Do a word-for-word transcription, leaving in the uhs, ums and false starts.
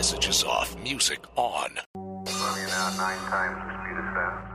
Messages off, music on. Love you now, nine times the speed of sound.